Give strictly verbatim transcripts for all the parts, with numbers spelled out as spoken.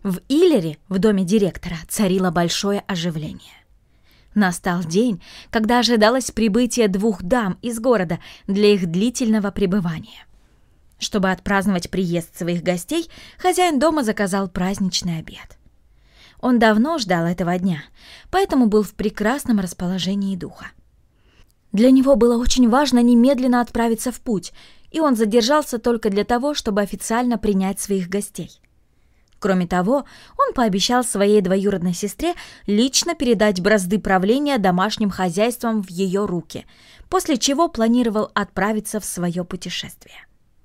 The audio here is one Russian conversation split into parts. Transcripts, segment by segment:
В Иллере, в доме директора, царило большое оживление. Настал день, когда ожидалось прибытие двух дам из города для их длительного пребывания. Чтобы отпраздновать приезд своих гостей, хозяин дома заказал праздничный обед. Он давно ждал этого дня, поэтому был в прекрасном расположении духа. Для него было очень важно немедленно отправиться в путь, и он задержался только для того, чтобы официально принять своих гостей. Кроме того, он пообещал своей двоюродной сестре лично передать бразды правления домашним хозяйством в ее руки, после чего планировал отправиться в свое путешествие.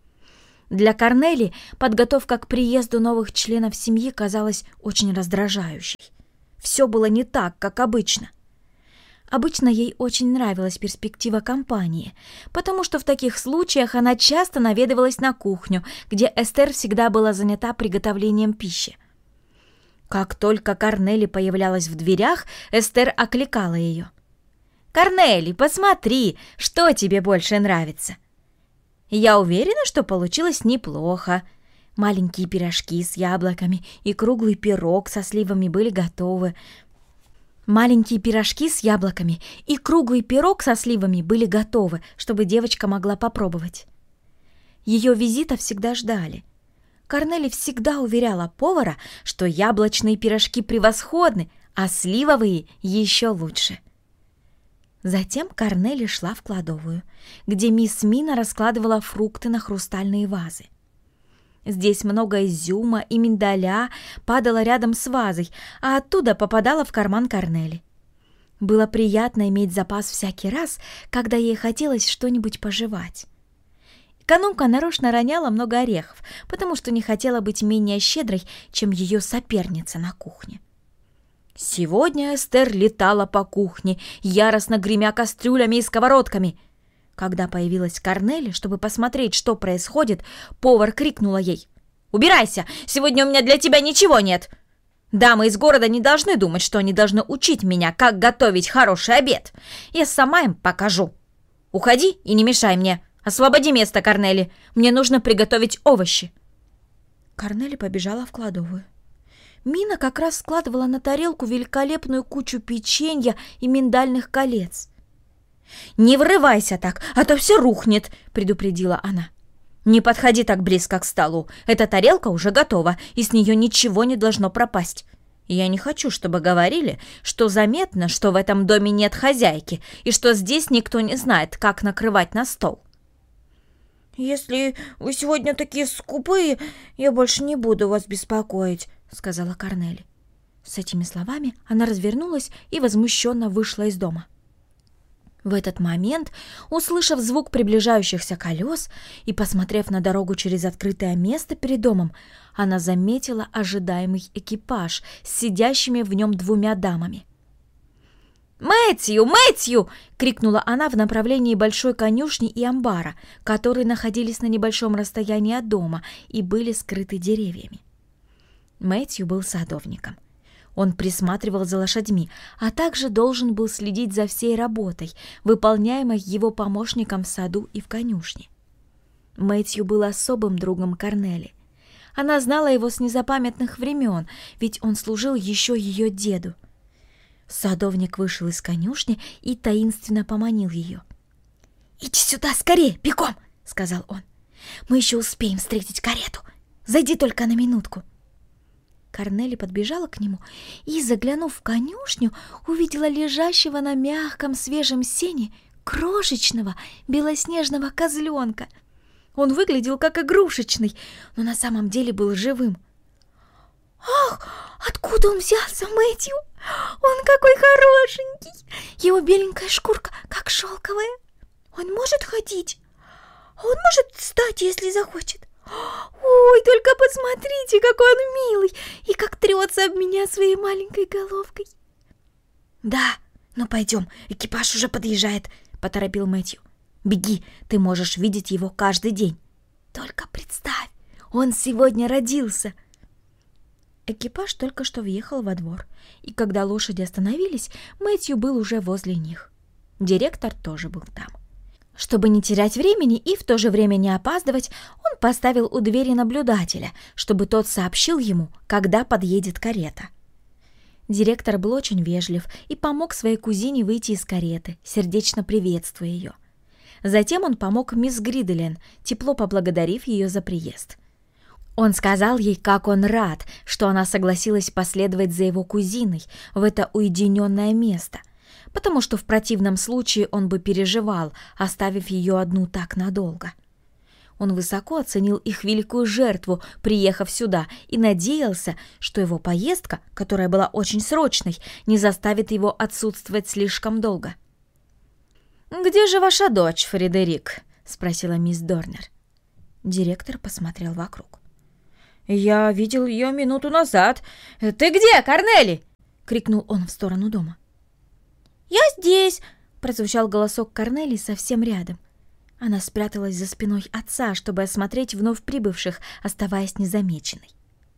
Для Корнели подготовка к приезду новых членов семьи казалась очень раздражающей. Все было не так, как обычно. Обычно ей очень нравилась перспектива компании, потому что в таких случаях она часто наведывалась на кухню, где Эстер всегда была занята приготовлением пищи. Как только Корнели появлялась в дверях, Эстер окликала ее. «Корнели, посмотри, что тебе больше нравится?» «Я уверена, что получилось неплохо. Маленькие пирожки с яблоками и круглый пирог со сливами были готовы. Маленькие пирожки с яблоками и круглый пирог со сливами были готовы, чтобы девочка могла попробовать. Ее визита всегда ждали. Корнели всегда уверяла повара, что яблочные пирожки превосходны, а сливовые еще лучше. Затем Корнели шла в кладовую, где мисс Мина раскладывала фрукты на хрустальные вазы. Здесь много изюма и миндаля падало рядом с вазой, а оттуда попадало в карман Корнели. Было приятно иметь запас всякий раз, когда ей хотелось что-нибудь пожевать. Экономка нарочно роняла много орехов, потому что не хотела быть менее щедрой, чем ее соперница на кухне. Сегодня Эстер летала по кухне, яростно гремя кастрюлями и сковородками. Когда появилась Корнели, чтобы посмотреть, что происходит, повар крикнула ей: «Убирайся! Сегодня у меня для тебя ничего нет! Дамы из города не должны думать, что они должны учить меня, как готовить хороший обед. Я сама им покажу. Уходи и не мешай мне. Освободи место, Корнели. Мне нужно приготовить овощи». Корнели побежала в кладовую. Мина как раз складывала на тарелку великолепную кучу печенья и миндальных колец. «Не врывайся так, а то все рухнет», — предупредила она. «Не подходи так близко к столу. Эта тарелка уже готова, и с нее ничего не должно пропасть. Я не хочу, чтобы говорили, что заметно, что в этом доме нет хозяйки, и что здесь никто не знает, как накрывать на стол». «Если вы сегодня такие скупые, я больше не буду вас беспокоить», — сказала Корнели. С этими словами она развернулась и возмущенно вышла из дома. В этот момент, услышав звук приближающихся колес и посмотрев на дорогу через открытое место перед домом, она заметила ожидаемый экипаж с сидящими в нем двумя дамами. «Мэтью! Мэтью!» — крикнула она в направлении большой конюшни и амбара, которые находились на небольшом расстоянии от дома и были скрыты деревьями. Мэтью был садовником. Он присматривал за лошадьми, а также должен был следить за всей работой, выполняемой его помощником в саду и в конюшне. Мэтью был особым другом Корнели. Она знала его с незапамятных времен, ведь он служил еще ее деду. Садовник вышел из конюшни и таинственно поманил ее. «Иди сюда скорее, бегом!» — сказал он. «Мы еще успеем встретить карету. Зайди только на минутку». Корнели подбежала к нему и, заглянув в конюшню, увидела лежащего на мягком свежем сене крошечного белоснежного козленка. Он выглядел как игрушечный, но на самом деле был живым. «Ах, откуда он взялся, Мэтью? Он какой хорошенький! Его беленькая шкурка, как шелковая. Он может ходить? Он может встать, если захочет. Ой, только посмотрите, какой он милый, и как трется об меня своей маленькой головкой». «Да, ну пойдем, экипаж уже подъезжает», — поторопил Мэтью. «Беги, ты можешь видеть его каждый день. Только представь, он сегодня родился». Экипаж только что въехал во двор, и когда лошади остановились, Мэтью был уже возле них. Директор тоже был там. Чтобы не терять времени и в то же время не опаздывать, он поставил у двери наблюдателя, чтобы тот сообщил ему, когда подъедет карета. Директор был очень вежлив и помог своей кузине выйти из кареты, сердечно приветствуя ее. Затем он помог мисс Гриделен, тепло поблагодарив ее за приезд. Он сказал ей, как он рад, что она согласилась последовать за его кузиной в это уединенное место, потому что в противном случае он бы переживал, оставив ее одну так надолго. Он высоко оценил их великую жертву, приехав сюда, и надеялся, что его поездка, которая была очень срочной, не заставит его отсутствовать слишком долго. «Где же ваша дочь, Фредерик?» — спросила мисс Дорнер. Директор посмотрел вокруг. «Я видел ее минуту назад. Ты где, Корнели?» — крикнул он в сторону дома. «Я здесь!» — прозвучал голосок Корнели совсем рядом. Она спряталась за спиной отца, чтобы осмотреть вновь прибывших, оставаясь незамеченной.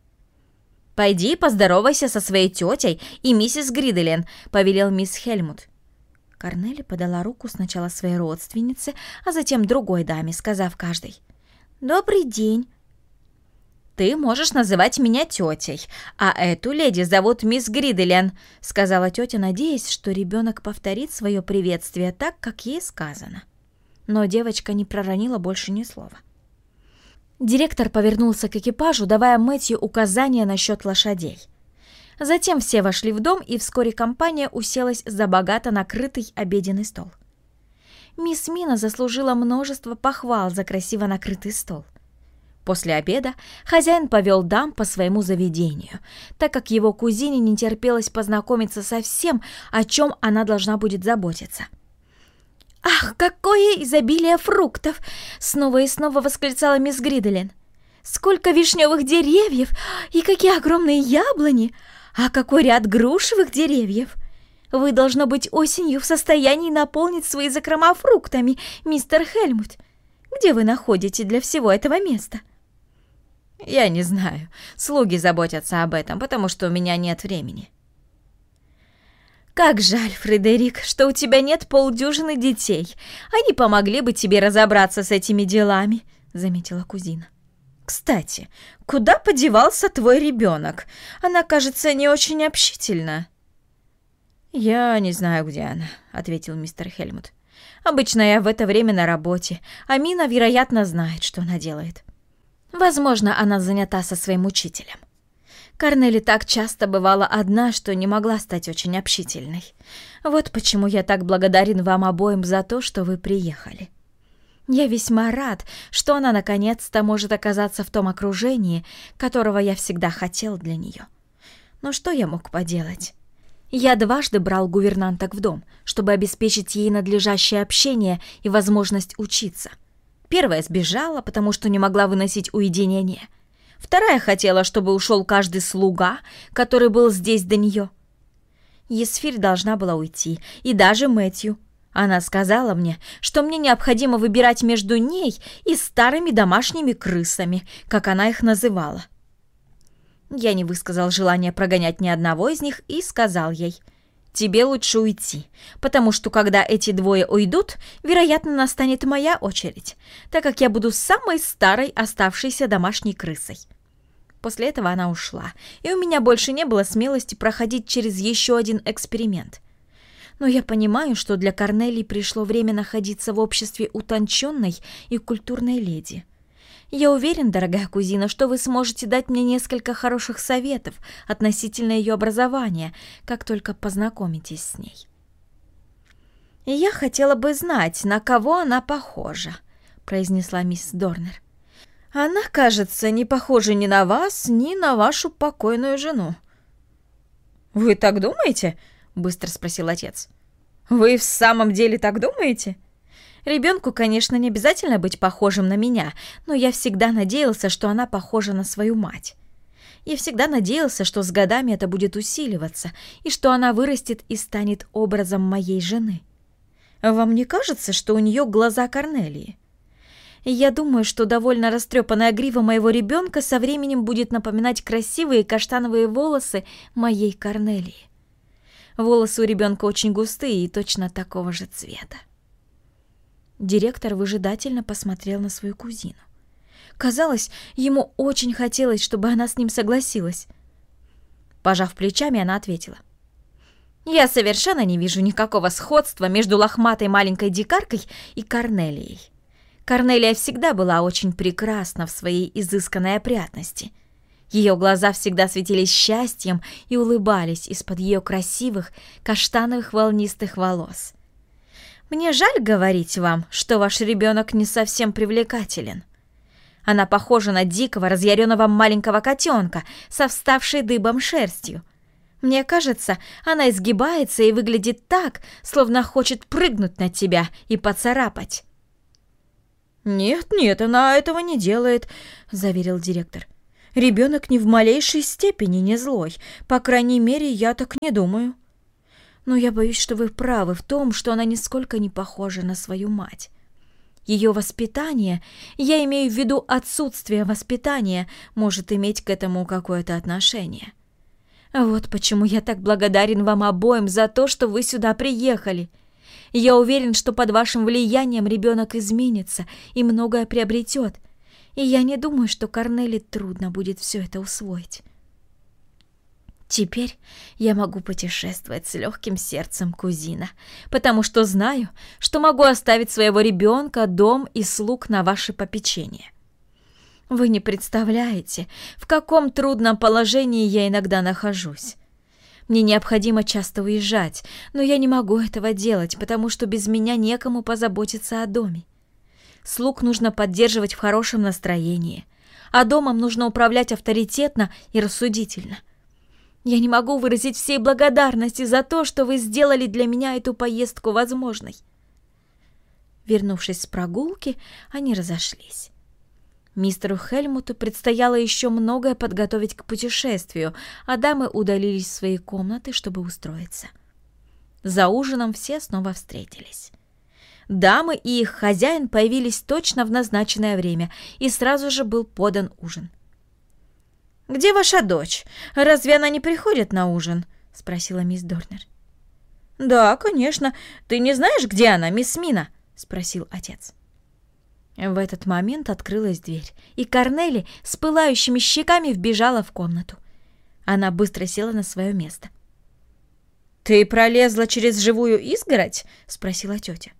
«Пойди поздоровайся со своей тетей и миссис Гриделен», — повелел мисс Хельмут. Корнели подала руку сначала своей родственнице, а затем другой даме, сказав каждой: «Добрый день». «Ты можешь называть меня тетей, а эту леди зовут мисс Гриделен», — сказала тетя, надеясь, что ребенок повторит свое приветствие так, как ей сказано. Но девочка не проронила больше ни слова. Директор повернулся к экипажу, давая Мэтью указания насчет лошадей. Затем все вошли в дом, и вскоре компания уселась за богато накрытый обеденный стол. Мисс Мина заслужила множество похвал за красиво накрытый стол. После обеда хозяин повел дам по своему заведению, так как его кузине не терпелось познакомиться со всем, о чем она должна будет заботиться. «Ах, какое изобилие фруктов!» — снова и снова восклицала мисс Гриделен. «Сколько вишневых деревьев! И какие огромные яблони! А какой ряд грушевых деревьев! Вы, должно быть, осенью в состоянии наполнить свои закрома фруктами, мистер Хельмут. Где вы находите для всего этого места?» «Я не знаю. Слуги заботятся об этом, потому что у меня нет времени». «Как жаль, Фредерик, что у тебя нет полдюжины детей. Они помогли бы тебе разобраться с этими делами», — заметила кузина. «Кстати, куда подевался твой ребенок? Она, кажется, не очень общительна». «Я не знаю, где она», — ответил мистер Хельмут. «Обычно я в это время на работе, а Мина, вероятно, знает, что она делает. Возможно, она занята со своим учителем. Корнели так часто бывала одна, что не могла стать очень общительной. Вот почему я так благодарен вам обоим за то, что вы приехали. Я весьма рад, что она наконец-то может оказаться в том окружении, которого я всегда хотел для нее. Но что я мог поделать? Я дважды брал гувернанток в дом, чтобы обеспечить ей надлежащее общение и возможность учиться. Первая сбежала, потому что не могла выносить уединение. Вторая хотела, чтобы ушел каждый слуга, который был здесь до нее. Есфирь должна была уйти, и даже Мэтью. Она сказала мне, что мне необходимо выбирать между ней и старыми домашними крысами, как она их называла. Я не высказал желания прогонять ни одного из них и сказал ей: «Тебе лучше уйти, потому что когда эти двое уйдут, вероятно, настанет моя очередь, так как я буду самой старой оставшейся домашней крысой». После этого она ушла, и у меня больше не было смелости проходить через еще один эксперимент. Но я понимаю, что для Корнелии пришло время находиться в обществе утонченной и культурной леди. Я уверен, дорогая кузина, что вы сможете дать мне несколько хороших советов относительно ее образования, как только познакомитесь с ней. «И я хотела бы знать, на кого она похожа», — произнесла мисс Дорнер. «Она, кажется, не похожа ни на вас, ни на вашу покойную жену». «Вы так думаете?» — быстро спросил отец. «Вы в самом деле так думаете?» Ребенку, конечно, не обязательно быть похожим на меня, но я всегда надеялся, что она похожа на свою мать. Я всегда надеялся, что с годами это будет усиливаться, и что она вырастет и станет образом моей жены. Вам не кажется, что у нее глаза Корнелии? Я думаю, что довольно растрепанная грива моего ребенка со временем будет напоминать красивые каштановые волосы моей Корнелии. Волосы у ребенка очень густые и точно такого же цвета. Директор выжидательно посмотрел на свою кузину. Казалось, ему очень хотелось, чтобы она с ним согласилась. Пожав плечами, она ответила: «Я совершенно не вижу никакого сходства между лохматой маленькой дикаркой и Корнелией. Корнелия всегда была очень прекрасна в своей изысканной опрятности. Ее глаза всегда светились счастьем и улыбались из-под ее красивых каштановых волнистых волос. Мне жаль говорить вам, что ваш ребенок не совсем привлекателен. Она похожа на дикого, разъяренного маленького котенка со вставшей дыбом шерстью. Мне кажется, она изгибается и выглядит так, словно хочет прыгнуть на тебя и поцарапать». «Нет, нет, она этого не делает», — заверил директор. «Ребенок ни в малейшей степени не злой. По крайней мере, я так не думаю. Но я боюсь, что вы правы в том, что она нисколько не похожа на свою мать. Ее воспитание, я имею в виду отсутствие воспитания, может иметь к этому какое-то отношение. Вот почему я так благодарен вам обоим за то, что вы сюда приехали. Я уверен, что под вашим влиянием ребенок изменится и многое приобретет, и я не думаю, что Корнели трудно будет все это усвоить. Теперь я могу путешествовать с легким сердцем, кузина, потому что знаю, что могу оставить своего ребенка, дом и слуг на ваше попечение. Вы не представляете, в каком трудном положении я иногда нахожусь. Мне необходимо часто уезжать, но я не могу этого делать, потому что без меня некому позаботиться о доме. Слуг нужно поддерживать в хорошем настроении, а домом нужно управлять авторитетно и рассудительно. Я не могу выразить всей благодарности за то, что вы сделали для меня эту поездку возможной». Вернувшись с прогулки, они разошлись. Мистеру Хельмуту предстояло еще многое подготовить к путешествию, а дамы удалились в свои комнаты, чтобы устроиться. За ужином все снова встретились. Дамы и их хозяин появились точно в назначенное время, и сразу же был подан ужин. «Где ваша дочь? Разве она не приходит на ужин?» — спросила мисс Дорнер. «Да, конечно. Ты не знаешь, где она, мисс Мина?» — спросил отец. В этот момент открылась дверь, и Корнели с пылающими щеками вбежала в комнату. Она быстро села на свое место. «Ты пролезла через живую изгородь?» — спросила тетя.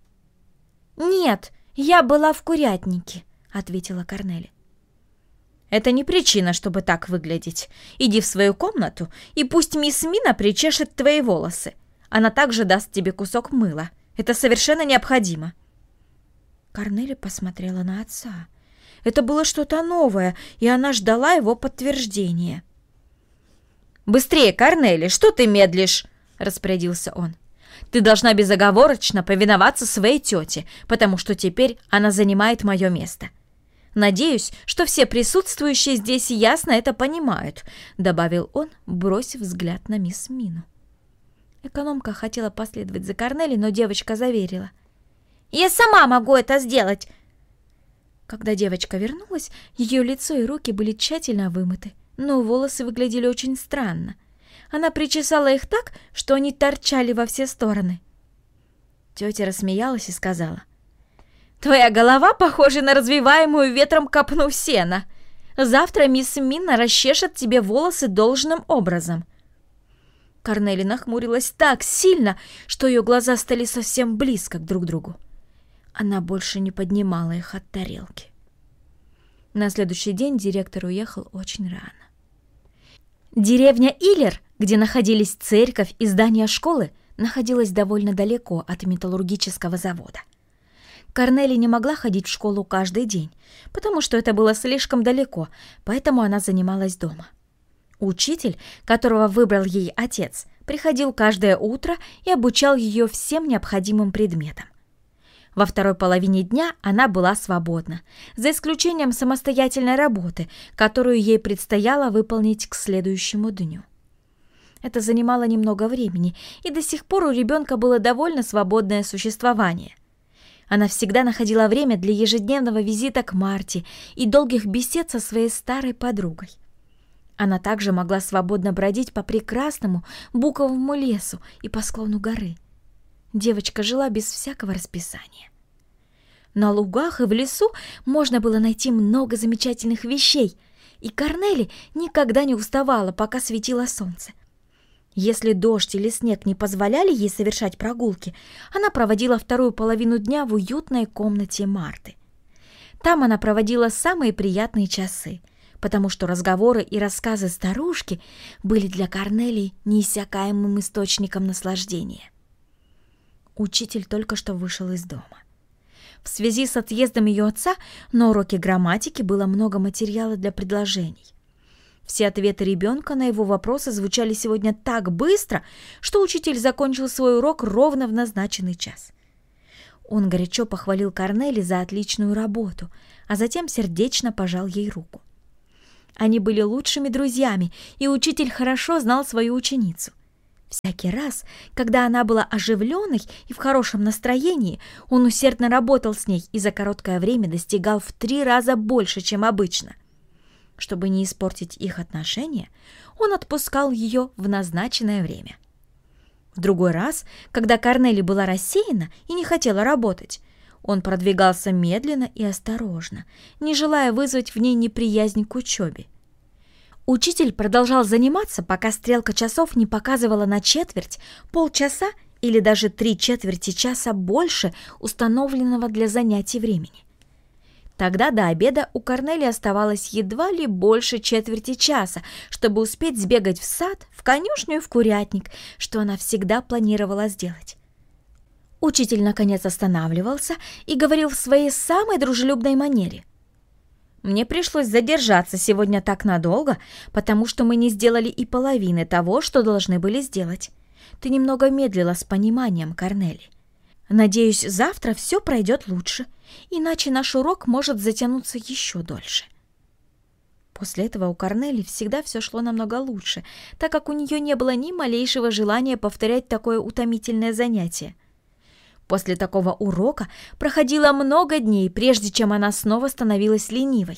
«Нет, я была в курятнике», — ответила Корнели. «Это не причина, чтобы так выглядеть. Иди в свою комнату, и пусть мисс Мина причешет твои волосы. Она также даст тебе кусок мыла. Это совершенно необходимо». Корнели посмотрела на отца. Это было что-то новое, и она ждала его подтверждения. «Быстрее, Корнели, что ты медлишь?» — распорядился он. «Ты должна безоговорочно повиноваться своей тете, потому что теперь она занимает мое место. Надеюсь, что все присутствующие здесь ясно это понимают», — добавил он, бросив взгляд на мисс Мину. Экономка хотела последовать за Корнели, но девочка заверила: «Я сама могу это сделать». Когда девочка вернулась, ее лицо и руки были тщательно вымыты, но волосы выглядели очень странно. Она причесала их так, что они торчали во все стороны. Тетя рассмеялась и сказала: «Твоя голова похожа на развиваемую ветром копну сена. Завтра мисс Мина расчешет тебе волосы должным образом». Корнели нахмурилась так сильно, что ее глаза стали совсем близко друг к другу. Она больше не поднимала их от тарелки. На следующий день директор уехал очень рано. Деревня Илер, где находились церковь и здание школы, находилась довольно далеко от металлургического завода. Корнели не могла ходить в школу каждый день, потому что это было слишком далеко, поэтому она занималась дома. Учитель, которого выбрал ей отец, приходил каждое утро и обучал ее всем необходимым предметам. Во второй половине дня она была свободна, за исключением самостоятельной работы, которую ей предстояло выполнить к следующему дню. Это занимало немного времени, и до сих пор у ребенка было довольно свободное существование. Она всегда находила время для ежедневного визита к Марте и долгих бесед со своей старой подругой. Она также могла свободно бродить по прекрасному буковому лесу и по склону горы. Девочка жила без всякого расписания. На лугах и в лесу можно было найти много замечательных вещей, и Корнели никогда не уставала, пока светило солнце. Если дождь или снег не позволяли ей совершать прогулки, она проводила вторую половину дня в уютной комнате Марты. Там она проводила самые приятные часы, потому что разговоры и рассказы старушки были для Корнелии неиссякаемым источником наслаждения. Учитель только что вышел из дома. В связи с отъездом ее отца на уроке грамматики было много материала для предложений. Все ответы ребенка на его вопросы звучали сегодня так быстро, что учитель закончил свой урок ровно в назначенный час. Он горячо похвалил Корнели за отличную работу, а затем сердечно пожал ей руку. Они были лучшими друзьями, и учитель хорошо знал свою ученицу. Всякий раз, когда она была оживленной и в хорошем настроении, он усердно работал с ней и за короткое время достигал в три раза больше, чем обычно. Чтобы не испортить их отношения, он отпускал ее в назначенное время. В другой раз, когда Корнели была рассеяна и не хотела работать, он продвигался медленно и осторожно, не желая вызвать в ней неприязнь к учебе. Учитель продолжал заниматься, пока стрелка часов не показывала на четверть, полчаса или даже три четверти часа больше установленного для занятий времени. Тогда до обеда у Корнели оставалось едва ли больше четверти часа, чтобы успеть сбегать в сад, в конюшню и в курятник, что она всегда планировала сделать. Учитель, наконец, останавливался и говорил в своей самой дружелюбной манере. «Мне пришлось задержаться сегодня так надолго, потому что мы не сделали и половины того, что должны были сделать. Ты немного медлила с пониманием, Корнели. Надеюсь, завтра все пройдет лучше, иначе наш урок может затянуться еще дольше». После этого у Корнели всегда все шло намного лучше, так как у нее не было ни малейшего желания повторять такое утомительное занятие. После такого урока проходило много дней, прежде чем она снова становилась ленивой.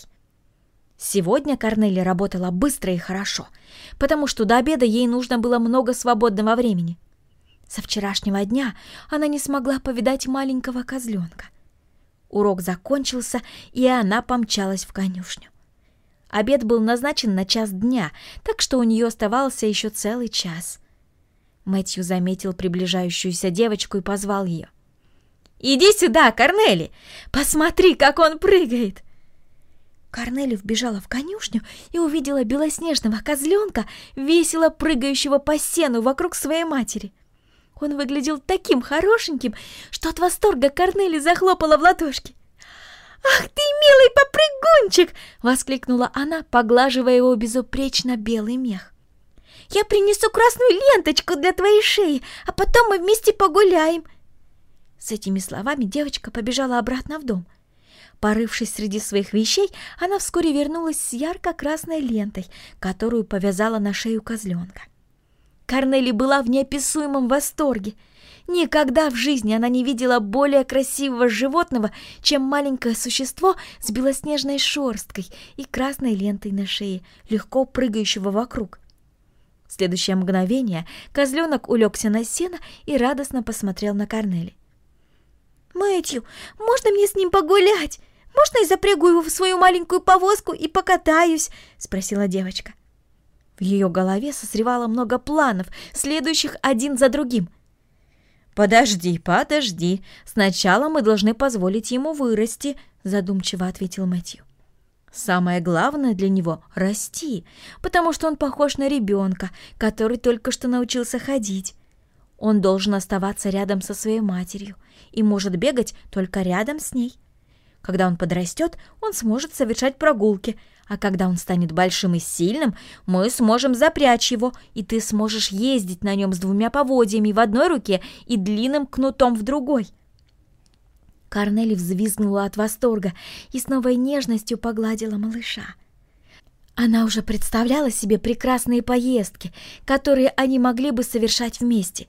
Сегодня Корнели работала быстро и хорошо, потому что до обеда ей нужно было много свободного времени. Со вчерашнего дня она не смогла повидать маленького козленка. Урок закончился, и она помчалась в конюшню. Обед был назначен на час дня, так что у нее оставался еще целый час. Мэтью заметил приближающуюся девочку и позвал ее. «Иди сюда, Корнели! Посмотри, как он прыгает!» Корнели вбежала в конюшню и увидела белоснежного козленка, весело прыгающего по сену вокруг своей матери. Он выглядел таким хорошеньким, что от восторга Корнели захлопала в ладошки. «Ах ты, милый попрыгунчик!» — воскликнула она, поглаживая его безупречно белый мех. «Я принесу красную ленточку для твоей шеи, а потом мы вместе погуляем!» С этими словами девочка побежала обратно в дом. Порывшись среди своих вещей, она вскоре вернулась с ярко-красной лентой, которую повязала на шею козленка. Корнели была в неописуемом восторге. Никогда в жизни она не видела более красивого животного, чем маленькое существо с белоснежной шерсткой и красной лентой на шее, легко прыгающего вокруг. В следующее мгновение козленок улегся на сено и радостно посмотрел на Корнели. «Мэтью, можно мне с ним погулять? Можно я запрягу его в свою маленькую повозку и покатаюсь?» — спросила девочка. В ее голове созревало много планов, следующих один за другим. «Подожди, подожди. Сначала мы должны позволить ему вырасти», — задумчиво ответил Мэтью. «Самое главное для него — расти, потому что он похож на ребенка, который только что научился ходить. Он должен оставаться рядом со своей матерью и может бегать только рядом с ней. Когда он подрастет, он сможет совершать прогулки, а когда он станет большим и сильным, мы сможем запрячь его, и ты сможешь ездить на нем с двумя поводьями в одной руке и длинным кнутом в другой». Корнели взвизгнула от восторга и с новой нежностью погладила малыша. Она уже представляла себе прекрасные поездки, которые они могли бы совершать вместе.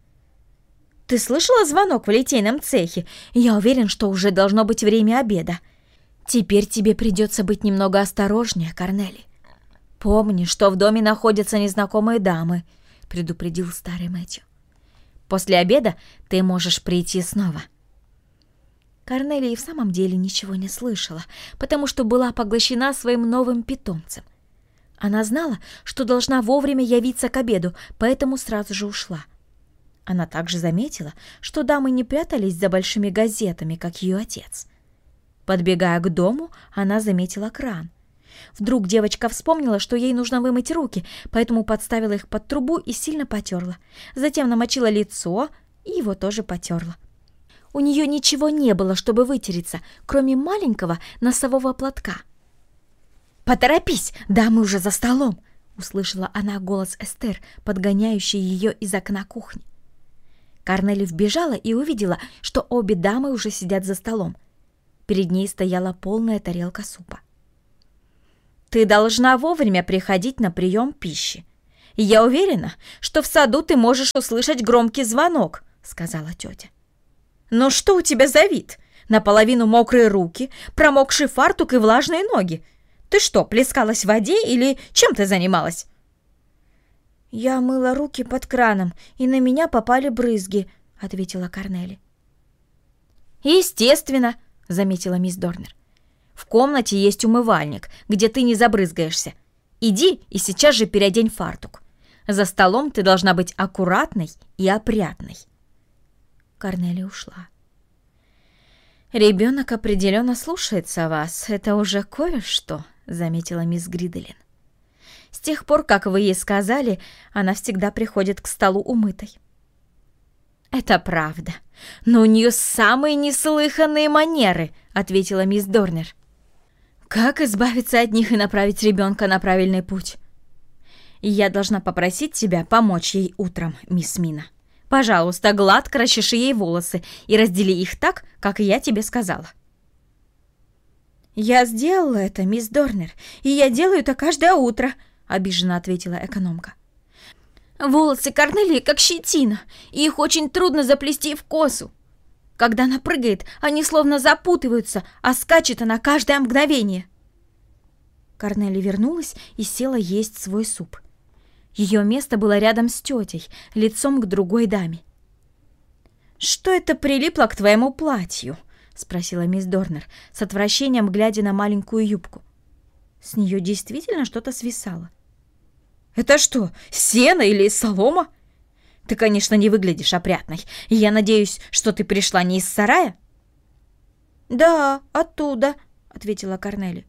«Ты слышала звонок в литейном цехе? Я уверен, что уже должно быть время обеда. Теперь тебе придется быть немного осторожнее, Корнели. Помни, что в доме находятся незнакомые дамы», — предупредил старый Мэтью. «После обеда ты можешь прийти снова». Корнелия и в самом деле ничего не слышала, потому что была поглощена своим новым питомцем. Она знала, что должна вовремя явиться к обеду, поэтому сразу же ушла. Она также заметила, что дамы не прятались за большими газетами, как ее отец. Подбегая к дому, она заметила кран. Вдруг девочка вспомнила, что ей нужно вымыть руки, поэтому подставила их под трубу и сильно потерла. Затем намочила лицо и его тоже потерла. У нее ничего не было, чтобы вытереться, кроме маленького носового платка. «Поторопись, дамы уже за столом!» — услышала она голос Эстер, подгоняющий ее из окна кухни. Корнели вбежала и увидела, что обе дамы уже сидят за столом. Перед ней стояла полная тарелка супа. «Ты должна вовремя приходить на прием пищи. И я уверена, что в саду ты можешь услышать громкий звонок», — сказала тетя. «Но что у тебя за вид? Наполовину мокрые руки, промокший фартук и влажные ноги. Ты что, плескалась в воде или чем ты занималась?» «Я мыла руки под краном, и на меня попали брызги», — ответила Корнели. «Естественно», — заметила мисс Дорнер. «В комнате есть умывальник, где ты не забрызгаешься. Иди и сейчас же переодень фартук. За столом ты должна быть аккуратной и опрятной». Корнели ушла. «Ребенок определенно слушается вас. Это уже кое-что», — заметила мисс Гриделин. «С тех пор, как вы ей сказали, она всегда приходит к столу умытой». «Это правда, но у нее самые неслыханные манеры», — ответила мисс Дорнер. «Как избавиться от них и направить ребенка на правильный путь?» «Я должна попросить тебя помочь ей утром, мисс Мина. Пожалуйста, гладко расчеши ей волосы и раздели их так, как я тебе сказала». «Я сделала это, мисс Дорнер, и я делаю это каждое утро», — обиженно ответила экономка. «Волосы Корнелии как щетина, и их очень трудно заплести в косу. Когда она прыгает, они словно запутываются, а скачет она каждое мгновение». Корнели вернулась и села есть свой суп. Ее место было рядом с тетей, лицом к другой даме. «Что это прилипло к твоему платью?» — спросила мисс Дорнер, с отвращением глядя на маленькую юбку. С нее действительно что-то свисало. «Это что, сено или солома? Ты, конечно, не выглядишь опрятной. Я надеюсь, что ты пришла не из сарая?» «Да, оттуда», — ответила Корнели.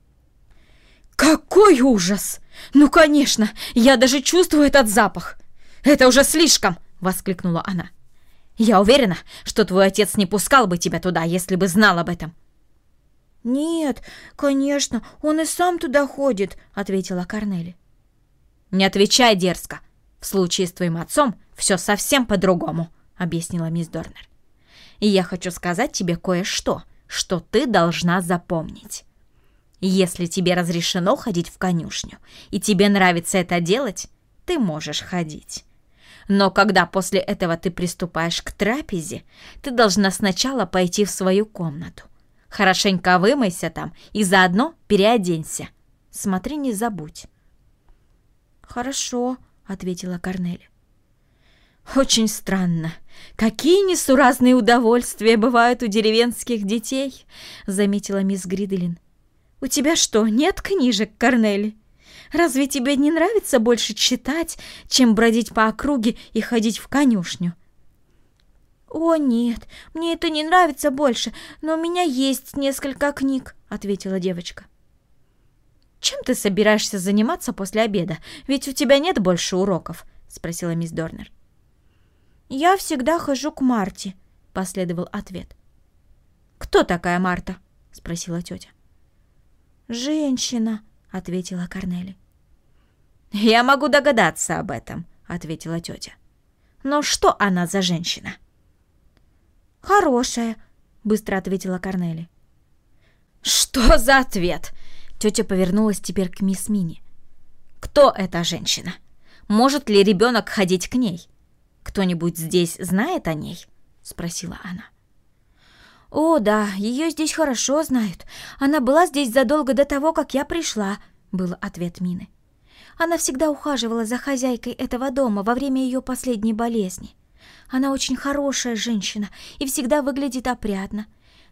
«Какой ужас! Ну, конечно, я даже чувствую этот запах. Это уже слишком!» — воскликнула она. «Я уверена, что твой отец не пускал бы тебя туда, если бы знал об этом». «Нет, конечно, он и сам туда ходит», — ответила Корнели. «Не отвечай дерзко. В случае с твоим отцом все совсем по-другому», — объяснила мисс Дорнер. «И я хочу сказать тебе кое-что, что ты должна запомнить. Если тебе разрешено ходить в конюшню, и тебе нравится это делать, ты можешь ходить. Но когда после этого ты приступаешь к трапезе, ты должна сначала пойти в свою комнату. Хорошенько вымойся там и заодно переоденься. Смотри, не забудь». «Хорошо», — ответила Корнели. «Очень странно. Какие несуразные удовольствия бывают у деревенских детей», — заметила мисс Гриделин. «У тебя что, нет книжек, Корнели? Разве тебе не нравится больше читать, чем бродить по округе и ходить в конюшню?» «О, нет, мне это не нравится больше, но у меня есть несколько книг», — ответила девочка. «Чем ты собираешься заниматься после обеда? Ведь у тебя нет больше уроков», — спросила мисс Дорнер. «Я всегда хожу к Марте», — последовал ответ. «Кто такая Марта?» — спросила тетя. «Женщина», — ответила Корнели. «Я могу догадаться об этом», — ответила тетя. «Но что она за женщина?» «Хорошая», — быстро ответила Корнели. «Что за ответ?» Тетя повернулась теперь к мисс Минни. «Кто эта женщина? Может ли ребенок ходить к ней? Кто-нибудь здесь знает о ней?» — спросила она. «О, да, ее здесь хорошо знают. Она была здесь задолго до того, как я пришла», — был ответ Мины. «Она всегда ухаживала за хозяйкой этого дома во время ее последней болезни. Она очень хорошая женщина и всегда выглядит опрятно.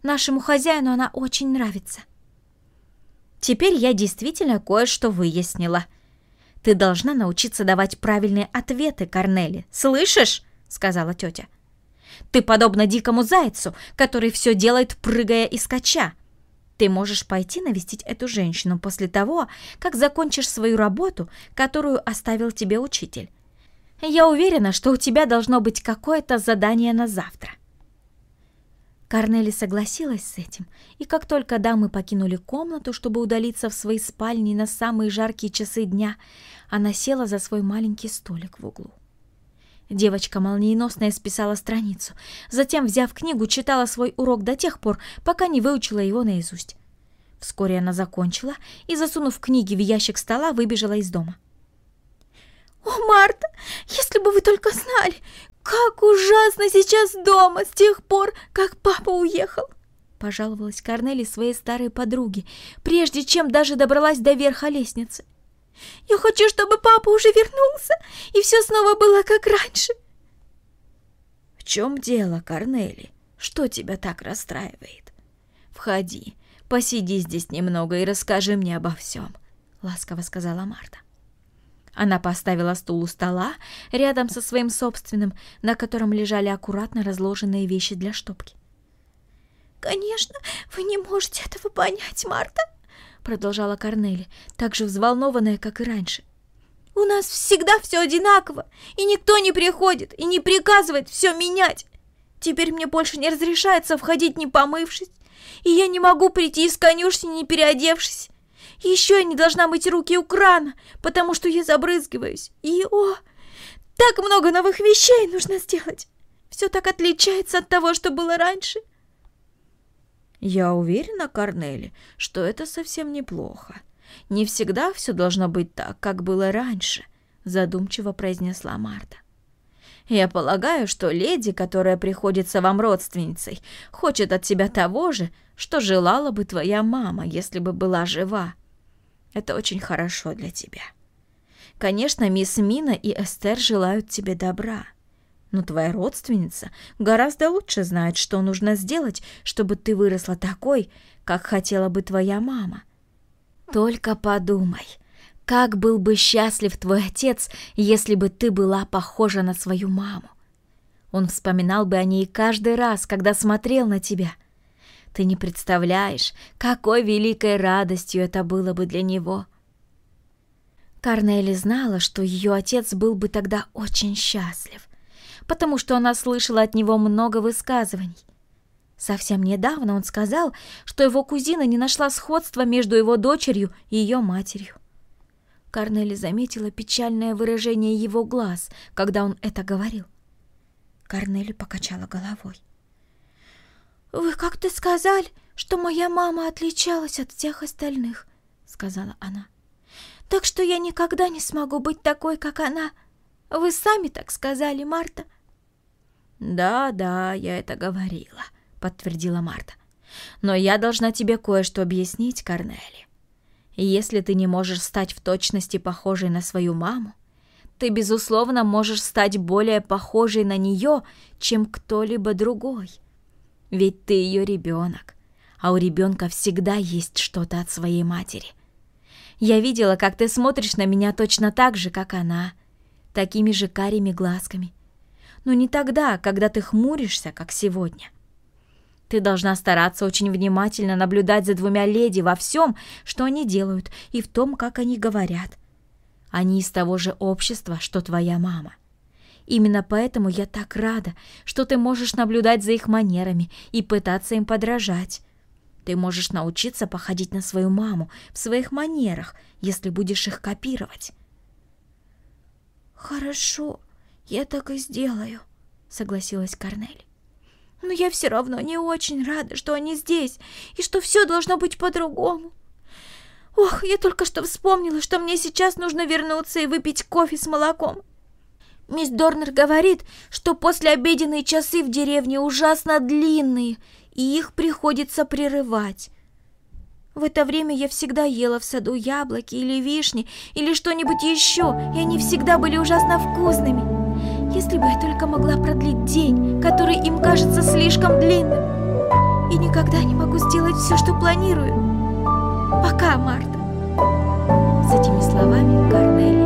Нашему хозяину она очень нравится. Теперь я действительно кое-что выяснила. Ты должна научиться давать правильные ответы, Корнели. Слышишь? Сказала тетя. Ты подобна дикому зайцу, который все делает, прыгая и скача. Ты можешь пойти навестить эту женщину после того, как закончишь свою работу, которую оставил тебе учитель. Я уверена, что у тебя должно быть какое-то задание на завтра. Корнели согласилась с этим, и как только дамы покинули комнату, чтобы удалиться в свои спальни на самые жаркие часы дня, она села за свой маленький столик в углу. Девочка молниеносно исписала страницу, затем, взяв книгу, читала свой урок до тех пор, пока не выучила его наизусть. Вскоре она закончила и, засунув книги в ящик стола, выбежала из дома. «О, Марта, если бы вы только знали, как ужасно сейчас дома с тех пор, как папа уехал!» Пожаловалась Корнели своей старой подруге, прежде чем даже добралась до верха лестницы. «Я хочу, чтобы папа уже вернулся, и все снова было как раньше!» «В чем дело, Корнели? Что тебя так расстраивает? Входи, посиди здесь немного и расскажи мне обо всем», — ласково сказала Марта. Она поставила стул у стола рядом со своим собственным, на котором лежали аккуратно разложенные вещи для штопки. «Конечно, вы не можете этого понять, Марта», — продолжала Корнели, так же взволнованная, как и раньше. «У нас всегда все одинаково, и никто не приходит и не приказывает все менять. Теперь мне больше не разрешается входить, не помывшись, и я не могу прийти из конюшни, не переодевшись. Еще я не должна мыть руки у крана, потому что я забрызгиваюсь. И, о, так много новых вещей нужно сделать. Все так отличается от того, что было раньше». «Я уверена, Корнели, что это совсем неплохо. Не всегда все должно быть так, как было раньше», — задумчиво произнесла Марта. «Я полагаю, что леди, которая приходится вам родственницей, хочет от тебя того же, что желала бы твоя мама, если бы была жива. Это очень хорошо для тебя. Конечно, мисс Мина и Эстер желают тебе добра, но твоя родственница гораздо лучше знает, что нужно сделать, чтобы ты выросла такой, как хотела бы твоя мама. Только подумай, как был бы счастлив твой отец, если бы ты была похожа на свою маму. Он вспоминал бы о ней каждый раз, когда смотрел на тебя. Ты не представляешь, какой великой радостью это было бы для него». Корнели знала, что ее отец был бы тогда очень счастлив, потому что она слышала от него много высказываний. Совсем недавно он сказал, что его кузина не нашла сходства между его дочерью и ее матерью. Корнели заметила печальное выражение его глаз, когда он это говорил. Корнели покачала головой. «Вы как-то сказали, что моя мама отличалась от всех остальных», — сказала она. «Так что я никогда не смогу быть такой, как она. Вы сами так сказали, Марта». «Да, да, я это говорила», — подтвердила Марта. «Но я должна тебе кое-что объяснить, Корнели. Если ты не можешь стать в точности похожей на свою маму, ты, безусловно, можешь стать более похожей на нее, чем кто-либо другой. Ведь ты ее ребенок, а у ребенка всегда есть что-то от своей матери. Я видела, как ты смотришь на меня точно так же, как она, такими же карими глазками. Но не тогда, когда ты хмуришься, как сегодня. Ты должна стараться очень внимательно наблюдать за двумя леди во всем, что они делают, и в том, как они говорят. Они из того же общества, что твоя мама. Именно поэтому я так рада, что ты можешь наблюдать за их манерами и пытаться им подражать. Ты можешь научиться походить на свою маму в своих манерах, если будешь их копировать». «Хорошо, я так и сделаю», — согласилась Корнели. «Но я все равно не очень рада, что они здесь, и что все должно быть по-другому. Ох, я только что вспомнила, что мне сейчас нужно вернуться и выпить кофе с молоком. Мисс Дорнер говорит, что послеобеденные часы в деревне ужасно длинные, и их приходится прерывать. В это время я всегда ела в саду яблоки или вишни, или что-нибудь еще, и они всегда были ужасно вкусными. Если бы я только могла продлить день, который им кажется слишком длинным. и никогда не могу сделать все, что планирую. Пока, Марта. С этими словами Корнелия